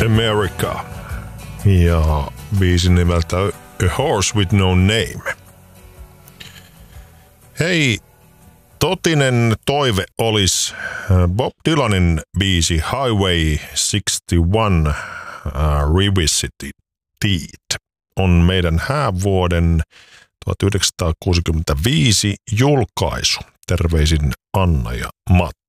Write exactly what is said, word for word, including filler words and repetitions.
America ja biisin nimeltä A Horse With No Name. Hei, totinen toive olisi Bob Dylanin biisi Highway sixty-one uh, Revisited on meidän häävuoden tuhatyhdeksänsataakuusikymmentäviisi julkaisu. Terveisin Anna ja Matti.